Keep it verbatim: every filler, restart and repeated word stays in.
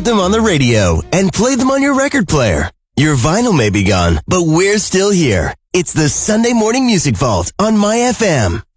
heard them on the radio and played them on your record player. Your vinyl may be gone, but we're still here. It's the Sunday Morning Music Vault on My F M.